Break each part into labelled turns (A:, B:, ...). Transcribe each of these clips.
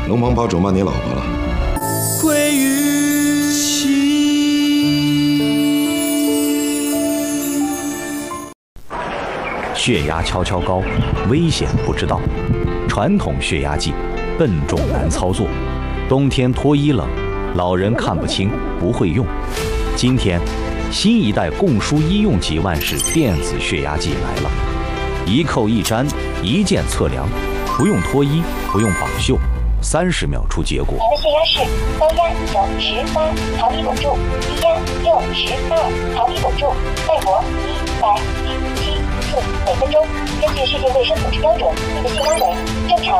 A: 龙鹏保准帮你老婆了。
B: 归于
C: 血压悄悄高，危险不知道。传统血压计笨重难操作，冬天脱衣冷，老人看不清不会用。今天，新一代共舒医用级万氏电子血压计来了，一扣一粘，一键测量，不用脱衣，不用绑袖，30秒出结果。
D: 您的血压是高压98毫米汞柱，低压62毫米汞柱，脉搏117.4每分钟。根据世界卫生组织标准，你的血压为正常。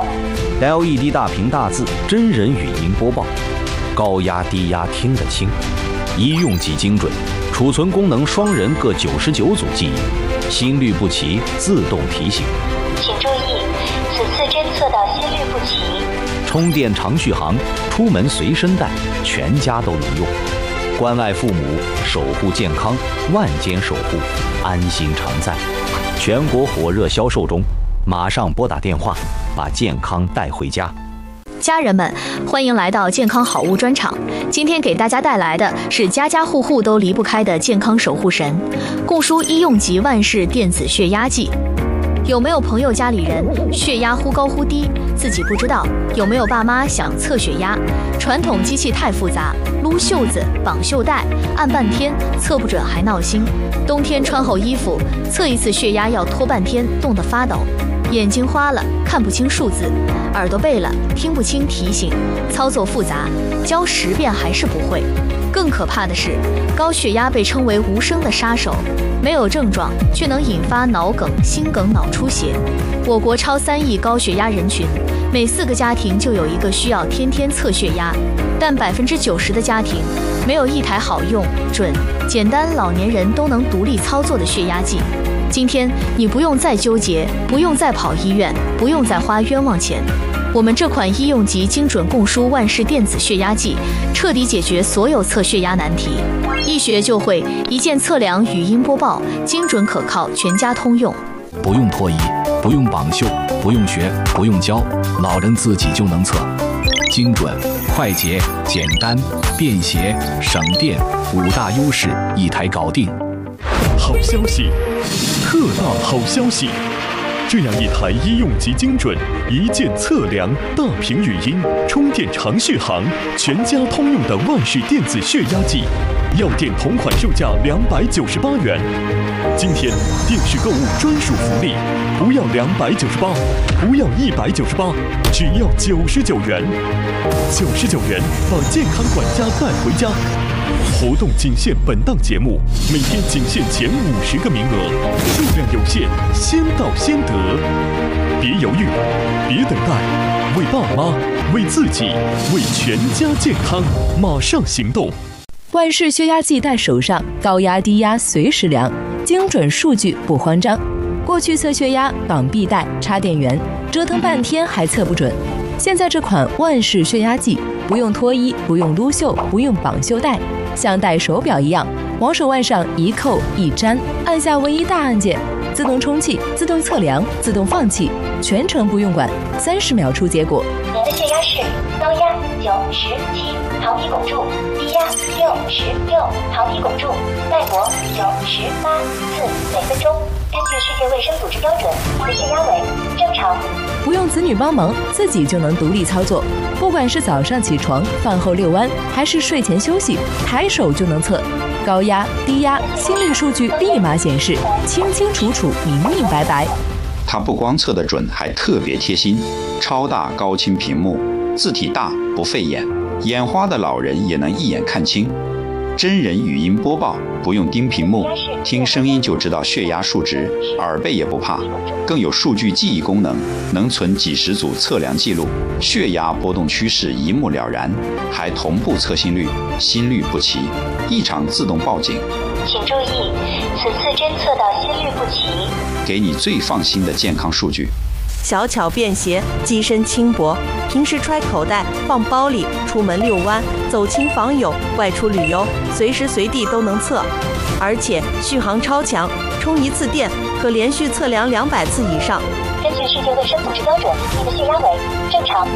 C: LED 大屏大字，真人语音播报，高压低压听得清，医用级精准，储存功能双人各99组记忆，心律不齐自动提醒。
D: 请注意，此次侦测到心律不齐。
C: 充电长续航，出门随身带，全家都能用。关爱父母，守护健康，万间守护，安心常在。全国火热销售中，马上拨打电话，把健康带回家。
E: 家人们，欢迎来到健康好物专场。今天给大家带来的是家家户户都离不开的健康守护神——共舒医用级万氏电子血压计。有没有朋友家里人血压忽高忽低，自己不知道？有没有爸妈想测血压？传统机器太复杂，撸袖子、绑袖带，按半天测不准还闹心。冬天穿厚衣服，测一次血压要拖半天，冻得发抖。眼睛花了，看不清数字；耳朵背了，听不清提醒。操作复杂，教10遍还是不会。更可怕的是，高血压被称为无声的杀手，没有症状却能引发脑梗、心梗、脑出血。我国超3亿高血压人群，每4个家庭就有一个需要天天测血压，但90%的家庭没有一台好用、准、简单、老年人都能独立操作的血压计。今天你不用再纠结，不用再跑医院，不用再花冤枉钱。我们这款医用级精准共舒万氏电子血压计，彻底解决所有测血压难题，一学就会，一键测量，语音播报，精准可靠，全家通用。
F: 不用脱衣，不用绑袖，不用学，不用教，老人自己就能测，精准、快捷、简单、便携、省电，5大优势一台搞定。
G: 好消息，特大好消息！这样一台医用级精准、一键测量、大屏语音、充电长续航、全家通用的万氏电子血压计，药店同款售价298元。今天电视购物专属福利，不要298，不要198，只要99元。99元把健康管家带回家。活动仅限本档节目，每天仅限前50个名额，数量有限，先到先得。别犹豫，别等待，为爸妈，为自己，为全家健康，马上行动！
H: 万氏血压计带手上，高压低压随时量，精准数据不慌张。过去测血压绑臂带、插电源，折腾半天还测不准。现在这款万氏血压计，不用脱衣，不用撸袖，不用绑袖带，像戴手表一样，往手腕上一扣一粘，按下唯一大按键，自动充气、自动测量、自动放气，全程不用管，30秒出结果。
D: 您的血压是高压97毫米汞柱，低压66毫米汞柱，脉搏98次每分钟。根据世界卫生组织标准，你的血压为正常。
H: 不用子女帮忙，自己就能独立操作。不管是早上起床、饭后遛弯，还是睡前休息，抬手就能测。高压、低压、心率数据立马显示，清清楚楚、明明白白。
I: 它不光测得准，还特别贴心，超大高清屏幕，字体大不费眼，眼花的老人也能一眼看清。真人语音播报，不用盯屏幕，听声音就知道血压数值，耳背也不怕，更有数据记忆功能，能存几十组测量记录，血压波动趋势一目了然，还同步测心率，心律不齐，异常自动报警。
D: 请注意，此次侦测到心律不齐，
I: 给你最放心的健康数据。
J: 小巧便携，机身轻薄，平时揣口袋、放包里，出门遛弯、走亲访友、外出旅游，随时随地都能测。而且续航超强，充一次电可连续测量200次以上。
D: 根据世界卫生组织标准，你的血压为正常。